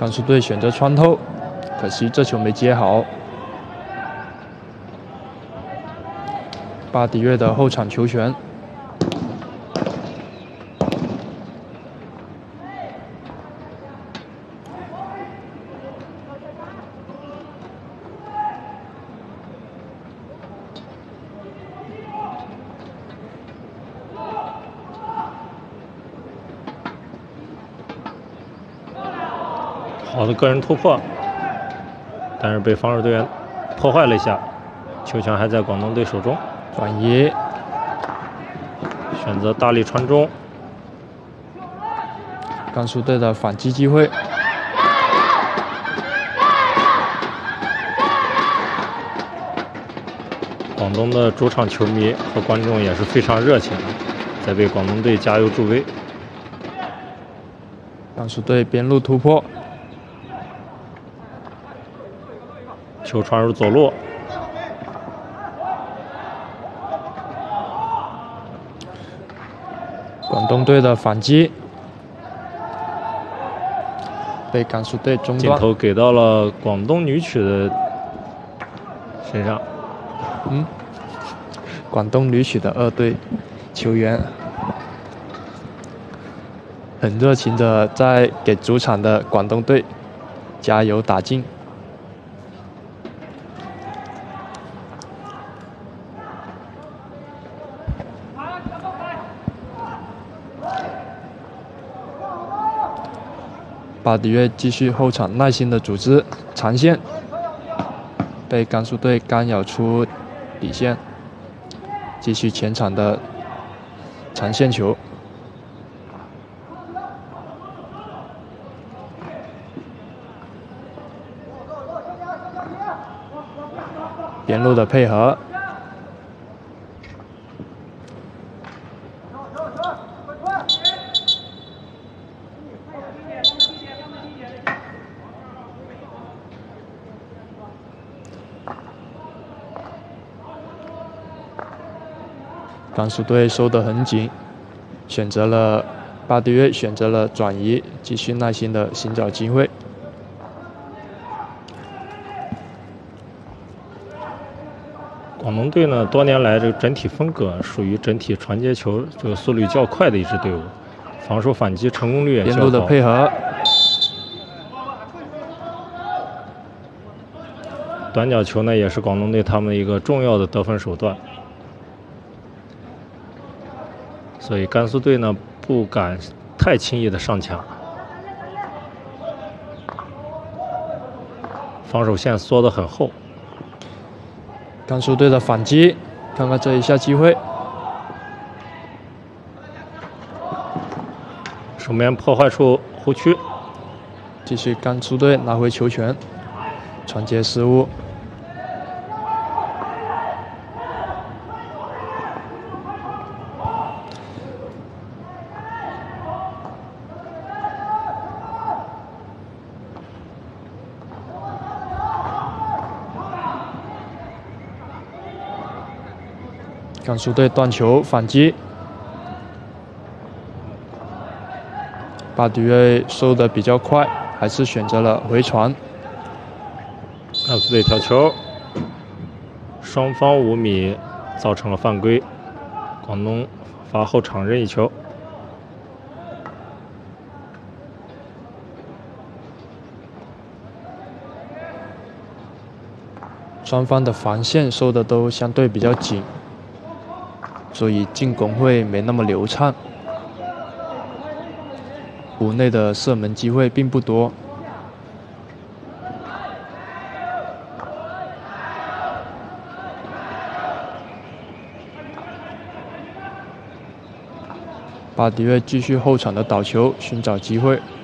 甘肃队选择穿透，可惜这球没接好。巴迪约的后场球权。 好的个人突破，但是被防守队员破坏了一下，球权还在广东队手中。 转移， 选择大力传中。 甘肃队的反击机会。 广东的主场球迷和观众也是非常热情的，在为广东队加油助威。 甘肃队边路突破， 球传入左路。 广东队的反击被甘肃队中断。 镜头给到了广东女曲的身上。 广东女曲的2队球员很热情的在给主场的广东队加油打劲。巴迪约继续后场耐心的组织长线，被甘肃队干扰出底线，继续前场的长线球。边路的配合。甘肃队收得很紧，巴迪约选择了转移，继续耐心的寻找机会。 广东队呢，多年来这个整体风格属于整体传接球这个速率较快的一支队伍，防守反击成功率也较高。 边路的配合， 短角球呢也是广东队他们一个重要的得分手段，所以甘肃队呢不敢太轻易的上抢，防守线缩得很厚。 甘肃队的反击，看看这一下机会。 守门员破坏出护区， 继续甘肃队拿回球权，传接失误。甘肃队断球反击，巴迪约收得比较快，还是选择了回传。 甘肃队挑球，双方5米，造成了犯规，广东罚后场任意球。 双方的防线收的都相对比较紧，所以进攻会没那么流畅，湖内的射门机会并不多。巴迪约继续后场的倒球，寻找机会。